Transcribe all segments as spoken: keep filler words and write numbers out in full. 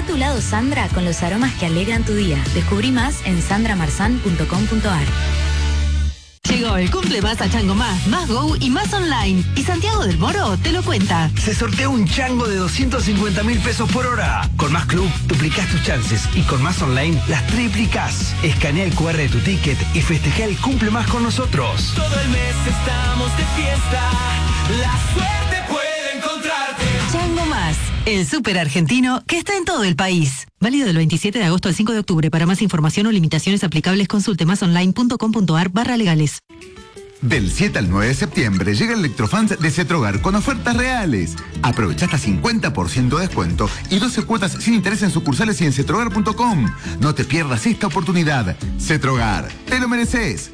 Deja tu lado Sandra con los aromas que alegran tu día. Descubrí más en sandra marzán punto com punto a r. Llegó el cumple más a Chango Más, Más Go y Más Online. Y Santiago del Moro te lo cuenta. Se sortea un chango de doscientos cincuenta mil pesos por hora. Con Más Club duplicás tus chances y con Más Online las triplicás. Escanea el cu erre de tu ticket y festeja el cumple más con nosotros. Todo el mes estamos de fiesta. La suerte puede encontrarte. Chango Más, el súper argentino que está en todo el país. Válido del veintisiete de agosto al cinco de octubre. Para más información o limitaciones aplicables, consulte masonline punto com punto a r barra legales. Del siete al nueve de septiembre llega el Electrofans de Cetrogar con ofertas reales. Aprovecha hasta cincuenta por ciento de descuento y doce cuotas sin interés en sucursales y en cetrogar punto com. No te pierdas esta oportunidad. Cetrogar, te lo mereces.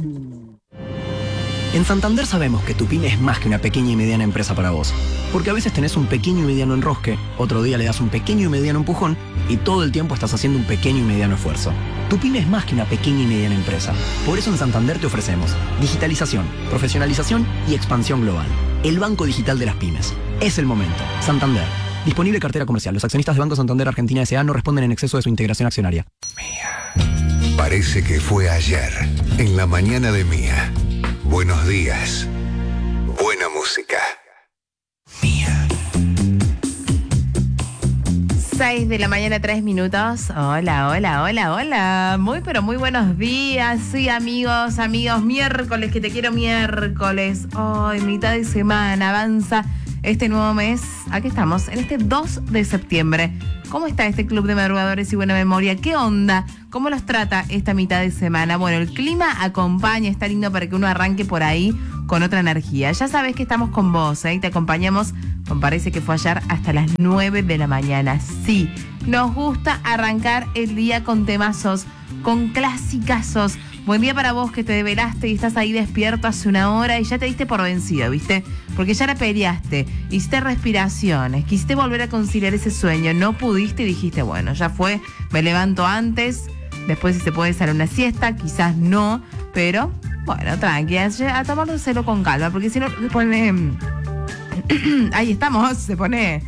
En Santander sabemos que tu pyme es más que una pequeña y mediana empresa para vos. Porque a veces tenés un pequeño y mediano enrosque, otro día le das un pequeño y mediano empujón y todo el tiempo estás haciendo un pequeño y mediano esfuerzo. Tu pyme es más que una pequeña y mediana empresa. Por eso en Santander te ofrecemos digitalización, profesionalización y expansión global. El banco digital de las pymes. Es el momento. Santander. Disponible cartera comercial. Los accionistas de Banco Santander Argentina S A no responden en exceso de su integración accionaria. Mía. Parece que fue ayer, en la mañana de Mía. Buenos días. Buena música. Mía. seis de la mañana, tres minutos. Hola, hola, hola, hola. Muy, pero muy buenos días. Sí, amigos, amigos. Miércoles, que te quiero miércoles. Hoy, mitad de semana, avanza este nuevo mes. Aquí estamos, en este dos de septiembre. ¿Cómo está este club de madrugadores y buena memoria? ¿Qué onda? ¿Cómo los trata esta mitad de semana? Bueno, el clima acompaña, está lindo para que uno arranque por ahí con otra energía. Ya sabes que estamos con vos, ¿eh? Te acompañamos, me parece que fue ayer, hasta las nueve de la mañana. Sí, nos gusta arrancar el día con temazos, con clasicazos. Buen día para vos que te develaste y estás ahí despierto hace una hora y ya te diste por vencido, ¿viste? Porque ya la peleaste, hiciste respiraciones, quisiste volver a conciliar ese sueño, no pudiste y dijiste, bueno, ya fue, me levanto antes, después si se puede hacer una siesta, quizás no, pero bueno, tranqui, a tomárselo con calma, porque si no se pone... ahí estamos, se pone...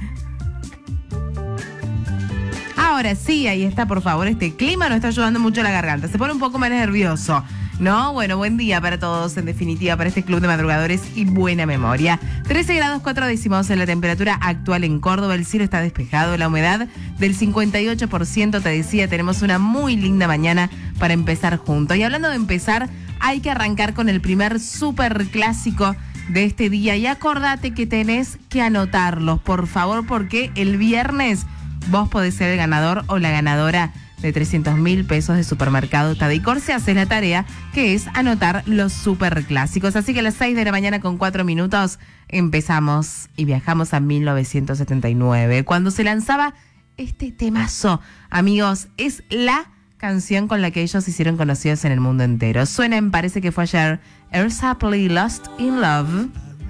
Ahora sí, ahí está, por favor, este clima nos está ayudando mucho a la garganta, se pone un poco más nervioso, ¿no? Bueno, buen día para todos, en definitiva, para este club de madrugadores y buena memoria. trece grados cuatro décimos en la temperatura actual en Córdoba, el cielo está despejado, la humedad del cincuenta y ocho por ciento, te decía, tenemos una muy linda mañana para empezar juntos. Y hablando de empezar, hay que arrancar con el primer súper clásico de este día y acordate que tenés que anotarlos, por favor, porque el viernes vos podés ser el ganador o la ganadora de trescientos mil pesos de Supermercado Tadicor si haces la tarea, que es anotar los super clásicos. Así que a las seis de la mañana con cuatro minutos empezamos y viajamos a mil novecientos setenta y nueve, cuando se lanzaba este temazo. Amigos, es la canción con la que ellos se hicieron conocidos en el mundo entero. Suena en Parece que fue ayer, Earl Sapley, Lost in Love.